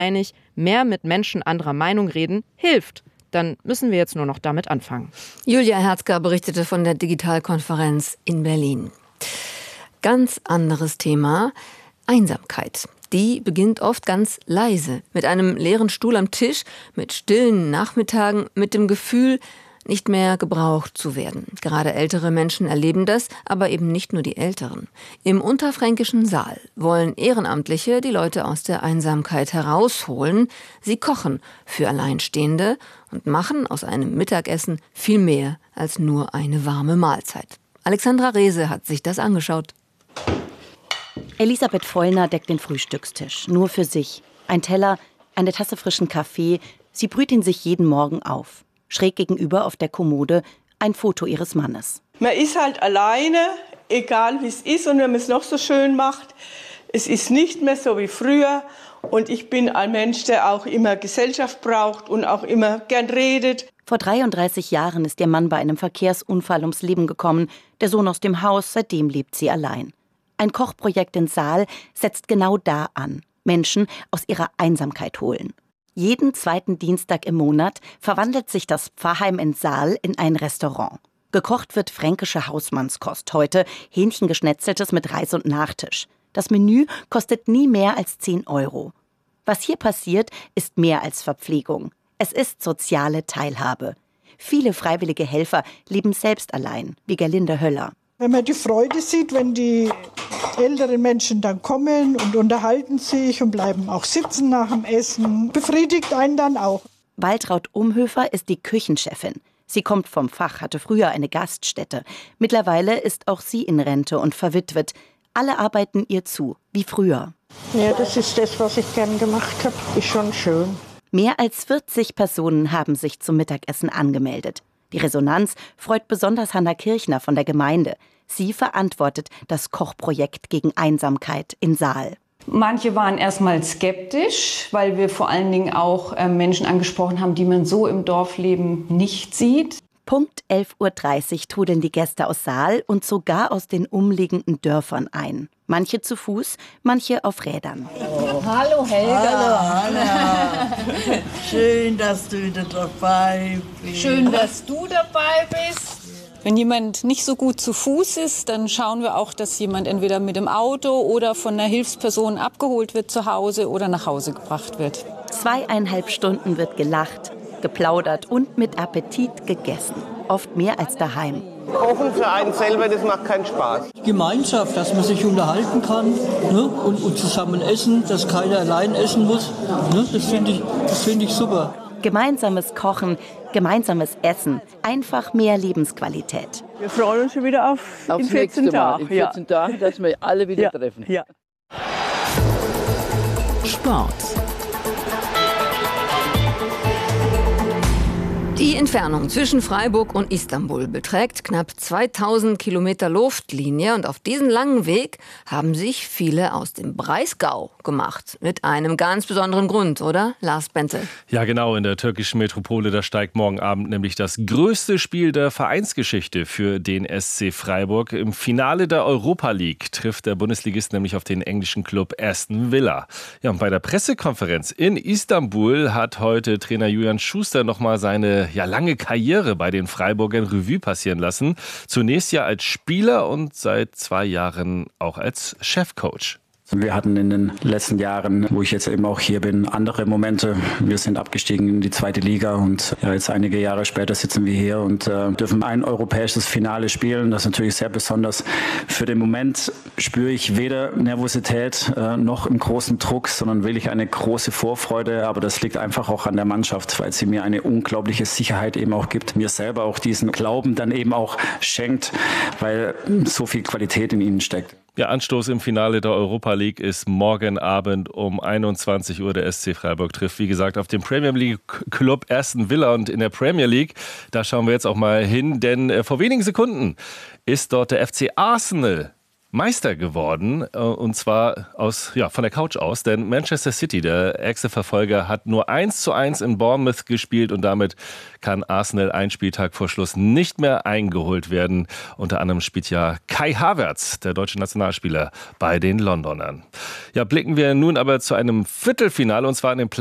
einig, mehr mit Menschen anderer Meinung reden hilft. Dann müssen wir jetzt nur noch damit anfangen. Julia Herzger berichtete von der Digitalkonferenz in Berlin. Ganz anderes Thema: Einsamkeit. Die beginnt oft ganz leise, mit einem leeren Stuhl am Tisch, mit stillen Nachmittagen, mit dem Gefühl, nicht mehr gebraucht zu werden. Gerade ältere Menschen erleben das, aber eben nicht nur die Älteren. Im unterfränkischen Saal wollen Ehrenamtliche die Leute aus der Einsamkeit herausholen. Sie kochen für Alleinstehende und machen aus einem Mittagessen viel mehr als nur eine warme Mahlzeit. Alexandra Rehse hat sich das angeschaut. Elisabeth Vollner deckt den Frühstückstisch, nur für sich. Ein Teller, eine Tasse frischen Kaffee. Sie brüht ihn sich jeden Morgen auf. Schräg gegenüber auf der Kommode ein Foto ihres Mannes. Man ist halt alleine, egal wie es ist und wenn man es noch so schön macht. Es ist nicht mehr so wie früher und ich bin ein Mensch, der auch immer Gesellschaft braucht und auch immer gern redet. Vor 33 Jahren ist ihr Mann bei einem Verkehrsunfall ums Leben gekommen. Der Sohn aus dem Haus, seitdem lebt sie allein. Ein Kochprojekt in Saal setzt genau da an. Menschen aus ihrer Einsamkeit holen. Jeden zweiten Dienstag im Monat verwandelt sich das Pfarrheim in Saal in ein Restaurant. Gekocht wird fränkische Hausmannskost, heute Hähnchengeschnetzeltes mit Reis und Nachtisch. Das Menü kostet nie mehr als 10 €. Was hier passiert, ist mehr als Verpflegung. Es ist soziale Teilhabe. Viele freiwillige Helfer leben selbst allein, wie Gerlinde Höller. Wenn man die Freude sieht, wenn die älteren Menschen dann kommen und unterhalten sich und bleiben auch sitzen nach dem Essen, befriedigt einen dann auch. Waltraud Umhöfer ist die Küchenchefin. Sie kommt vom Fach, hatte früher eine Gaststätte. Mittlerweile ist auch sie in Rente und verwitwet. Alle arbeiten ihr zu, wie früher. Ja, das ist das, was ich gern gemacht habe. Ist schon schön. Mehr als 40 Personen haben sich zum Mittagessen angemeldet. Die Resonanz freut besonders Hanna Kirchner von der Gemeinde. Sie verantwortet das Kochprojekt gegen Einsamkeit in Saal. Manche waren erstmal skeptisch, weil wir vor allen Dingen auch Menschen angesprochen haben, die man so im Dorfleben nicht sieht. Punkt 11:30 Uhr trudeln die Gäste aus Saal und sogar aus den umliegenden Dörfern ein. Manche zu Fuß, manche auf Rädern. Oh. Hallo Helga. Hallo Hanna. Schön, dass du wieder dabei bist. Schön, dass du dabei bist. Wenn jemand nicht so gut zu Fuß ist, dann schauen wir auch, dass jemand entweder mit dem Auto oder von einer Hilfsperson abgeholt wird zu Hause oder nach Hause gebracht wird. 2,5 Stunden wird gelacht, geplaudert und mit Appetit gegessen. Oft mehr als daheim. Kochen für einen selber, das macht keinen Spaß. Gemeinschaft, dass man sich unterhalten kann, ne? und zusammen essen, dass keiner allein essen muss. Ne? Das find ich super. Gemeinsames Kochen, gemeinsames Essen, einfach mehr Lebensqualität. Wir freuen uns schon wieder auf in 14 Tagen. In 14 Tagen, dass wir alle wieder treffen. Ja. Sport. Die Entfernung zwischen Freiburg und Istanbul beträgt knapp 2000 Kilometer Luftlinie und auf diesen langen Weg haben sich viele aus dem Breisgau gemacht. Mit einem ganz besonderen Grund, oder, Lars Bente? Ja, genau. In der türkischen Metropole, da steigt morgen Abend nämlich das größte Spiel der Vereinsgeschichte für den SC Freiburg. Im Finale der Europa League trifft der Bundesligist nämlich auf den englischen Club Aston Villa. Ja, und bei der Pressekonferenz in Istanbul hat heute Trainer Julian Schuster nochmal seine lange Karriere bei den Freiburgern Revue passieren lassen. Zunächst ja als Spieler und seit 2 Jahren auch als Chefcoach. Wir hatten in den letzten Jahren, wo ich jetzt eben auch hier bin, andere Momente. Wir sind abgestiegen in die 2. Liga und jetzt einige Jahre später sitzen wir hier und dürfen ein europäisches Finale spielen. Das ist natürlich sehr besonders. Für den Moment spüre ich weder Nervosität noch einen großen Druck, sondern wirklich eine große Vorfreude. Aber das liegt einfach auch an der Mannschaft, weil sie mir eine unglaubliche Sicherheit eben auch gibt. Mir selber auch diesen Glauben dann eben auch schenkt, weil so viel Qualität in ihnen steckt. Ja, Anstoß im Finale der Europa League ist morgen Abend um 21 Uhr. Der SC Freiburg trifft, wie gesagt, auf den Premier League Club Aston Villa. Und in der Premier League, da schauen wir jetzt auch mal hin, denn vor wenigen Sekunden ist dort der FC Arsenal Meister geworden, und zwar von der Couch aus, denn Manchester City, der ärgste Verfolger, hat nur 1:1 in Bournemouth gespielt und damit kann Arsenal einen Spieltag vor Schluss nicht mehr eingeholt werden. Unter anderem spielt ja Kai Havertz, der deutsche Nationalspieler, bei den Londonern. Ja, blicken wir nun aber zu einem Viertelfinale, und zwar in dem